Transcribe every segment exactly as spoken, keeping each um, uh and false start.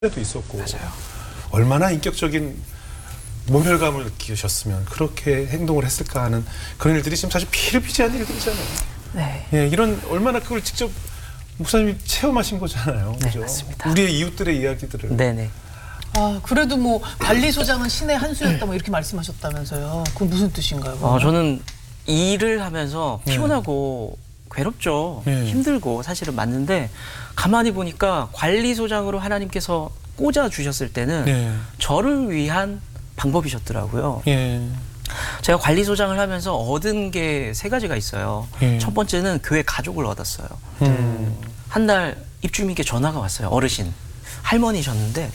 때도 있었고 맞아요. 얼마나 인격적인 모멸감을 느끼셨으면 그렇게 행동을 했을까 하는 그런 일들이 지금 사실 피를 피지 않는 일들이잖아요. 네. 예, 이런 얼마나 그걸 직접 목사님이 체험하신 거잖아요. 네, 그죠? 맞습니다. 우리의 이웃들의 이야기들을. 네네. 아, 그래도 뭐 관리소장은 신의 한 수였다 뭐 이렇게 말씀하셨다면서요. 그건 무슨 뜻인가요? 어, 저는 일을 하면서 네. 피곤하고 괴롭죠. 네. 힘들고 사실은 맞는데 가만히 보니까 관리소장으로 하나님께서 꽂아 주셨을 때는 예. 저를 위한 방법이셨더라고요. 예. 제가 관리소장을 하면서 얻은 게 세 가지가 있어요. 예. 첫 번째는 교회 가족을 얻었어요. 음. 한 날 입주민께 전화가 왔어요. 어르신. 할머니셨는데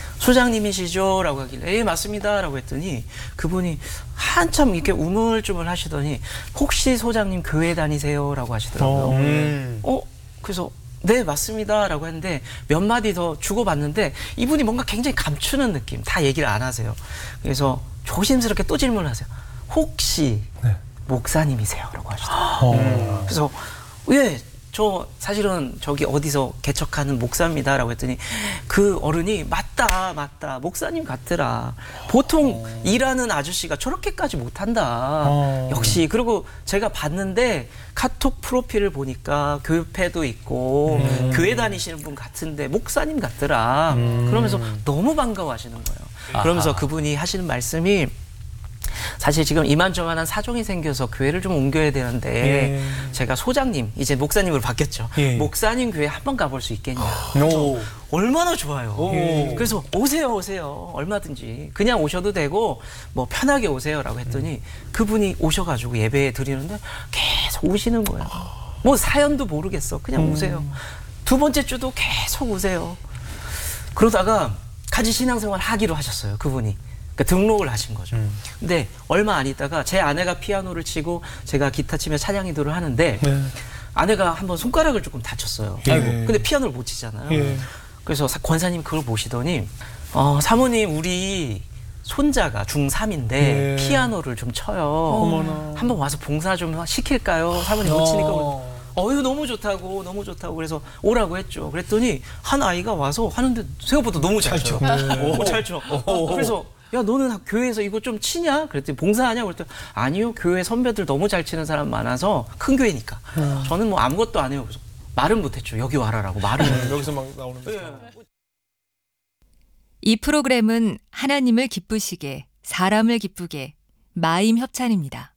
소장님이시죠? 라고 하길래 예 맞습니다 라고 했더니 그분이 한참 이렇게 우물쭈물 하시더니 혹시 소장님 교회 다니세요? 라고 하시더라고요. 어, 음. 어? 그래서 네 맞습니다 라고 했는데 몇 마디 더 주고받는데 이분이 뭔가 굉장히 감추는 느낌, 다 얘기를 안 하세요. 그래서 조심스럽게 또 질문을 하세요. 혹시 네. 목사님이세요? 라고 하시더라고요. 어. 그래서 예, 저 사실은 저기 어디서 개척하는 목사입니다 라고 했더니 그 어른이 맞다 맞다 목사님 같더라. 보통 어. 일하는 아저씨가 저렇게까지 못한다. 어. 역시. 그리고 제가 봤는데 카톡 프로필을 보니까 교회도 있고 음. 교회 다니시는 분 같은데 목사님 같더라. 음. 그러면서 너무 반가워하시는 거예요. 그러면서 아하. 그분이 하시는 말씀이 사실 지금 이만저만한 사정이 생겨서 교회를 좀 옮겨야 되는데 예. 제가 소장님, 이제 목사님으로 바뀌었죠. 예. 목사님 교회 한번 가볼 수 있겠냐. 오. 얼마나 좋아요. 오. 그래서 오세요, 오세요. 얼마든지. 그냥 오셔도 되고 뭐 편하게 오세요라고 했더니 그분이 오셔가지고 예배 드리는데 계속 오시는 거예요. 뭐 사연도 모르겠어. 그냥 음. 오세요. 두 번째 주도 계속 오세요. 그러다가 같이 신앙생활 하기로 하셨어요. 그분이. 그러니까 등록을 하신 거죠. 음. 근데 얼마 안 있다가 제 아내가 피아노를 치고 제가 기타 치며 찬양 인도를 하는데 네. 아내가 한번 손가락을 조금 다쳤어요. 예. 아이고. 근데 피아노를 못 치잖아요. 예. 그래서 사- 권사님 그걸 보시더니 어, 사모님 우리 손자가 중삼인데 예. 피아노를 좀 쳐요. 어머나. 한번 와서 봉사 좀 시킬까요? 사모님 못 치니까. 어유 너무 좋다고 너무 좋다고 그래서 오라고 했죠. 그랬더니 한 아이가 와서 하는데 생각보다 너무 잘 쳐요. 오, 잘 쳐. 그래서 야 너는 교회에서 이거 좀 치냐? 그랬더니 봉사하냐? 그랬더니 아니요 교회 선배들 너무 잘 치는 사람 많아서 큰 교회니까 저는 뭐 아무것도 안 해요. 그래서 말은 못했죠. 여기 와라라고 말은 못했죠. 여기서 막 나오는 거. 이 프로그램은 하나님을 기쁘시게, 사람을 기쁘게, 마임 협찬입니다.